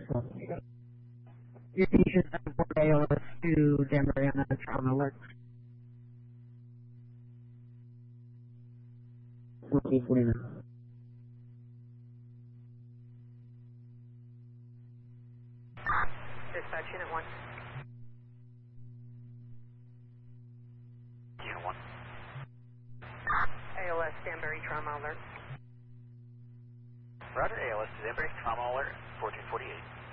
Your patients have report ALS to Danbury on a trauma alert. 1449. Dispatch Unit 1. Unit 1. ALS Danbury trauma alert. Roger, ALS to Danbury, trauma alert, 1448.